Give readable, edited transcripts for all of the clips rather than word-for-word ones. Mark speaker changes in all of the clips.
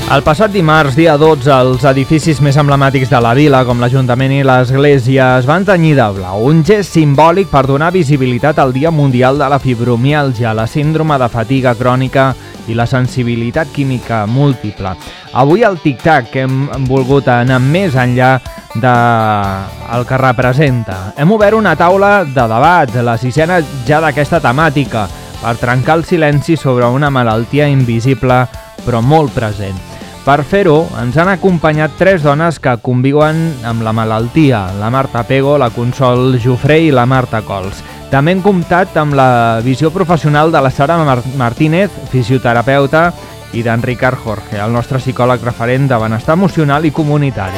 Speaker 1: El passat dimarts, dia 12, els edificis més emblemàtics de la vila, com l'Ajuntament i l'Església, es van tenyir de blau. Un gest simbòlic per donar visibilitat al Dia Mundial de la Fibromiàlgia, la síndrome de fatiga crònica i la sensibilitat química múltiple. Avui al Tic-Tac hem volgut anar més enllà del que representa. Hem obert una taula de debat, la sisena ja d'aquesta temàtica, per trencar el silenci sobre una malaltia invisible però molt present. Per fer-ho, ens han acompanyat tres dones que conviuen amb la malaltia, la Marta Pego, la Consol Jofré i la Marta Cols. També hem comptat amb la visió professional de la Sara Martínez, fisioterapeuta, i d'en Ricard Jorge, el nostre psicòleg referent de benestar emocional i comunitari.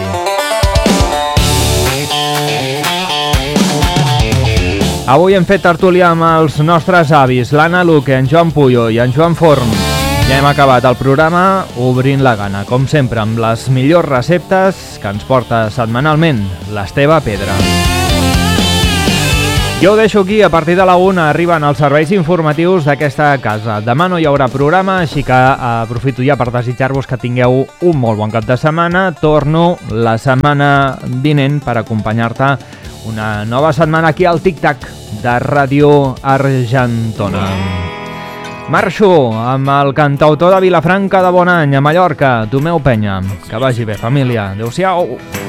Speaker 1: Avui hem fet tertúlia amb els nostres avis, l'Anna Luque, en Joan Puyo i en Joan Forn. Ja hem acabat el programa obrint la gana, com sempre, amb les millors receptes que ens porta setmanalment l'Esteve Pedra. Jo ho deixo aquí, a partir de la 1 arriben els serveis informatius d'aquesta casa. Demà no hi haurà programa, així que aprofito ja per desitjar-vos que tingueu un molt bon cap de setmana. Torno la setmana vinent per acompanyar-te una nova setmana aquí al Tic-Tac de Ràdio Argentona. Marxo amb el cantautor de Vilafranca de Bonany, a Mallorca, Tomeu Penya. Que vagi bé, família. Adéu-siau.